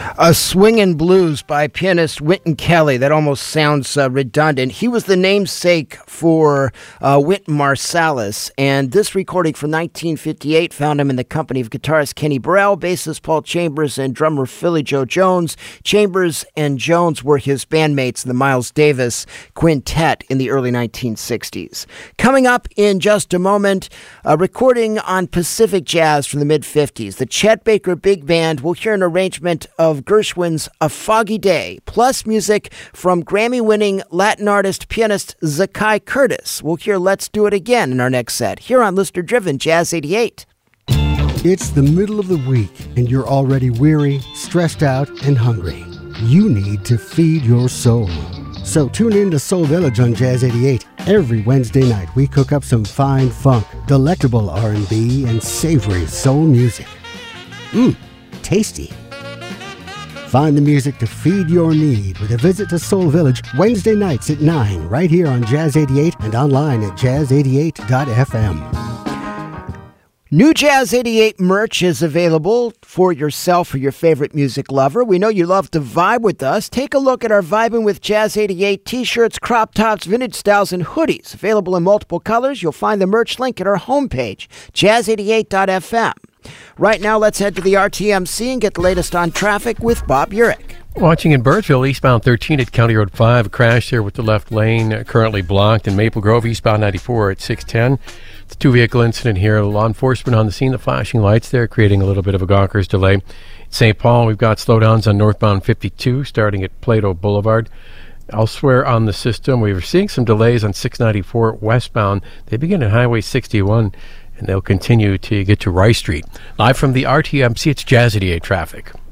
A Swingin' Blues by pianist Wynton Kelly. That almost sounds redundant. He was the namesake for Wynton Marsalis, and this recording from 1958 found him in the company of guitarist Kenny Burrell, bassist Paul Chambers, and drummer Philly Joe Jones. Chambers and Jones were his bandmates in the Miles Davis Quintet in the early 1960s. Coming up in just a moment, a recording on Pacific Jazz from the mid-50s. The Chet Baker Big Band will hear an arrangement of Gershwin's A Foggy Day, plus music from Grammy-winning Latin artist pianist Zakai Curtis. We'll hear Let's Do It Again in our next set, here on Listener-Driven Jazz 88. It's the middle of the week, and you're already weary, stressed out, and hungry. You need to feed your soul. So tune in to Soul Village on Jazz 88. Every Wednesday night, we cook up some fine funk, delectable R&B, and savory soul music. Tasty. Find the music to feed your need with a visit to Soul Village Wednesday nights at 9, right here on Jazz 88 and online at jazz88.fm. New Jazz 88 merch is available for yourself or your favorite music lover. We know you love to vibe with us. Take a look at our Vibing with Jazz 88 t-shirts, crop tops, vintage styles, and hoodies. Available in multiple colors. You'll find the merch link at our homepage, jazz88.fm. Right now, let's head to the RTMC and get the latest on traffic with Bob Urich. Watching in Burnsville, eastbound 13 at County Road 5, a crash there with the left lane currently blocked. In Maple Grove, eastbound 94 at 610. It's a two-vehicle incident here. Law enforcement on the scene, the flashing lights there, creating a little bit of a gawker's delay. In St. Paul, we've got slowdowns on northbound 52, starting at Plato Boulevard. Elsewhere on the system, we were seeing some delays on 694 westbound. They begin at Highway 61, and they'll continue to get to Rice Street. Live from the RTMC, it's Jazz 88 traffic.